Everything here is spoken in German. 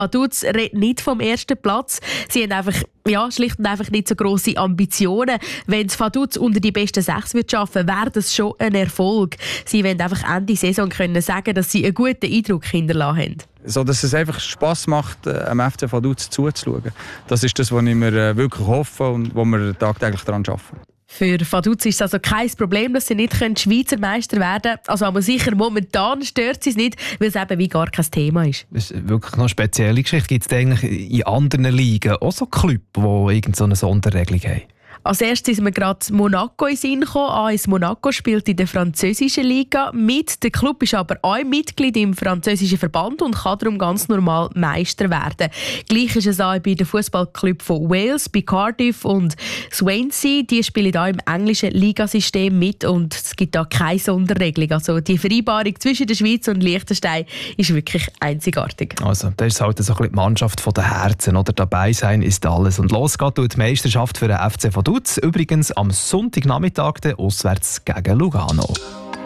Vaduz redet nicht vom ersten Platz. Sie haben einfach, schlicht und einfach nicht so grosse Ambitionen. Wenn es Vaduz unter die besten 6 schaffen würde, wäre das schon ein Erfolg. Sie wollen einfach Ende Saison können sagen, dass sie einen guten Eindruck hinterlassen haben. So, dass es einfach Spass macht, am FC Vaduz zuzuschauen. Das ist das, was ich mir wirklich hoffe und wo wir tagtäglich daran arbeiten. Für Vaduz ist es also kein Problem, dass sie nicht Schweizer Meister werden können. Also aber sicher, momentan stört sie es nicht, weil es eben wie gar kein Thema ist. Das ist wirklich noch eine spezielle Geschichte. Gibt es eigentlich in anderen Ligen auch so Clubs, die irgendeine Sonderregelung haben? Als erstes ist mir gerade Monaco in den Sinn gekommen. AS Monaco spielt in der französischen Liga mit. Der Club ist aber auch Mitglied im französischen Verband und kann darum ganz normal Meister werden. Gleich ist es auch bei den Fußballclubs von Wales, bei Cardiff und Swansea. Die spielen auch im englischen Ligasystem mit und es gibt da keine Sonderregelung. Also die Vereinbarung zwischen der Schweiz und Liechtenstein ist wirklich einzigartig. Also, das ist halt so ein bisschen die Mannschaft der Herzen, oder? Dabei sein ist alles. Und los geht die Meisterschaft für den FC Vaduz. Übrigens am Sonntagnachmittag auswärts gegen Lugano.